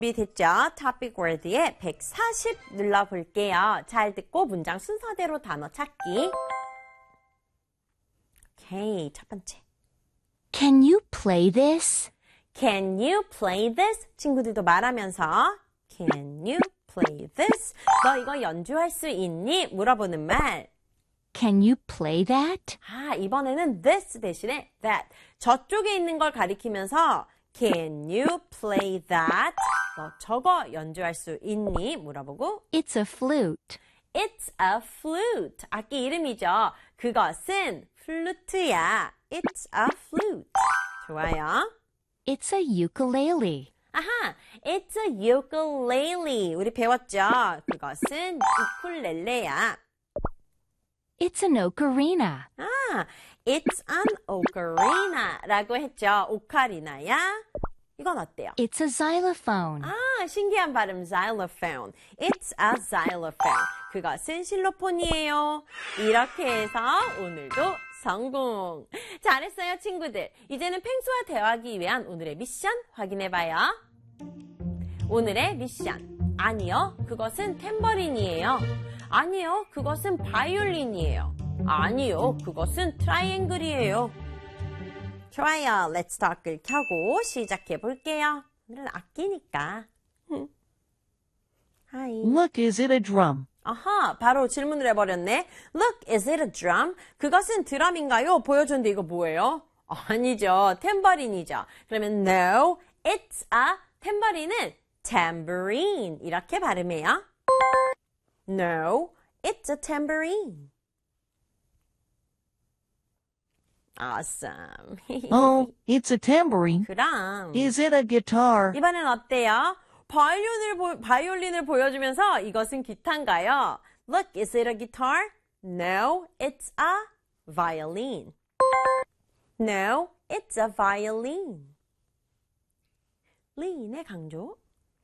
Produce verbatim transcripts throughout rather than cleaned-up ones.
준비됐죠? topic word에 백사십 눌러볼게요. 잘 듣고 문장 순서대로 단어 찾기. 오케이, 첫 번째. Can you play this? Can you play this? 친구들도 말하면서 Can you play this? 너 이거 연주할 수 있니? 물어보는 말. Can you play that? 아, 이번에는 this 대신에 that. 저쪽에 있는 걸 가리키면서 Can you play that? 너 저거 연주할 수 있니? 물어보고 It's a flute. It's a flute. 악기 이름이죠. 그것은 플루트야. It's a flute. 좋아요. It's a ukulele. 아하, it's a ukulele. 우리 배웠죠? 그것은 우쿨렐레야. It's an ocarina. 아, it's an ocarina라고 했죠. 오카리나야. 이건 어때요? It's a xylophone. 아, 신기한 발음, xylophone. It's a xylophone. 그것은 실로폰이에요. 이렇게 해서 오늘도 성공. 잘했어요, 친구들. 이제는 펭수와 대화하기 위한 오늘의 미션 확인해봐요. 오늘의 미션. 아니요, 그것은 탬버린이에요. 아니요, 그것은 바이올린이에요. 아니요, 그것은 트라이앵글이에요. 좋아요. Let's Talk을 켜고 시작해 볼게요. 오늘은 악기니까. 하이. Look, is it a drum? 아하, 바로 질문을 해버렸네. Look, is it a drum? 그것은 드럼인가요? 보여줬는데 이거 뭐예요? 아니죠. 탬버린이죠. 그러면 no, it's a, 탬버린은 tambourine. 이렇게 발음해요. No, it's a tambourine. Awesome. Oh, it's a tambourine. 그럼 Is it a guitar? 이번엔 어때요? 바이올린을, 보, 바이올린을 보여주면서 이것은 기타인가요? Look, is it a guitar? No, it's a violin. No, it's a violin. 리인의 강조.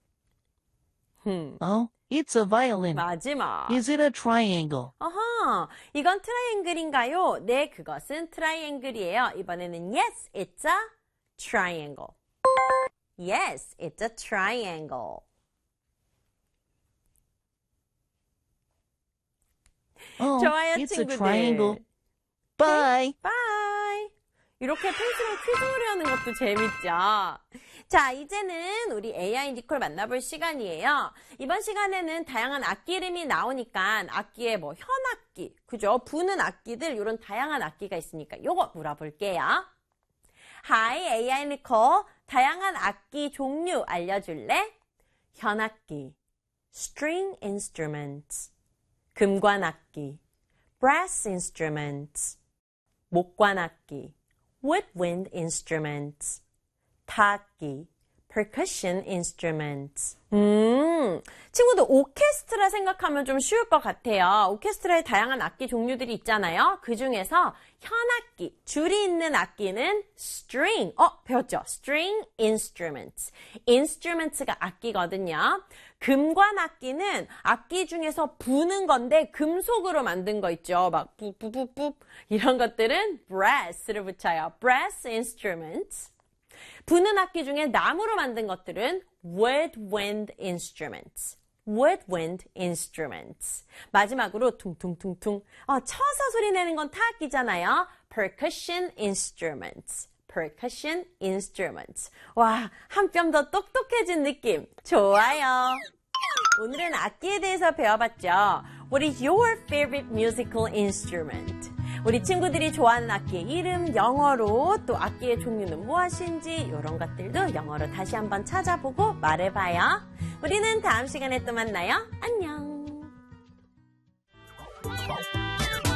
음, Oh, it's a violin. 마지막. Is it a triangle? 어허, 이건 트라이앵글인가요? 네, 그것은 트라이앵글이에요. 이번에는 yes, it's a triangle. Yes, it's a triangle. Oh, 좋아요, it's 친구들. a triangle. Bye. Bye. 이렇게 펜슬로 퀴즈놀이 하는 것도 재밌죠? 자, 이제는 우리 에이아이 니콜 만나볼 시간이에요. 이번 시간에는 다양한 악기 이름이 나오니까 악기에 뭐 현악기, 그죠? 부는 악기들, 이런 다양한 악기가 있으니까 요거 물어볼게요. Hi, 에이아이 니콜. 다양한 악기 종류 알려줄래? 현악기, string instruments, 금관악기, brass instruments, 목관악기, woodwind instruments, 타악기, percussion instruments. 음, 친구들 오케스트라 생각하면 좀 쉬울 것 같아요. 오케스트라에 다양한 악기 종류들이 있잖아요. 그 중에서 현악기, 줄이 있는 악기는 string. 어, 배웠죠? string instruments. instruments가 악기거든요. 금관악기는 악기 중에서 부는 건데 금속으로 만든 거 있죠. 막 뿌뿌뿌뿌 이런 것들은 brass를 붙여요. brass instruments. 부는 악기 중에 나무로 만든 것들은 woodwind instruments. woodwind instruments. 마지막으로 퉁퉁퉁퉁. 어, 쳐서 소리 내는 건 타악기잖아요. percussion instruments. percussion instruments. 와, 한 뼘 더 똑똑해진 느낌. 좋아요. 오늘은 악기에 대해서 배워봤죠. What is your favorite musical instrument? 우리 친구들이 좋아하는 악기의 이름, 영어로, 또 악기의 종류는 무엇인지 이런 것들도 영어로 다시 한번 찾아보고 말해봐요. 우리는 다음 시간에 또 만나요. 안녕.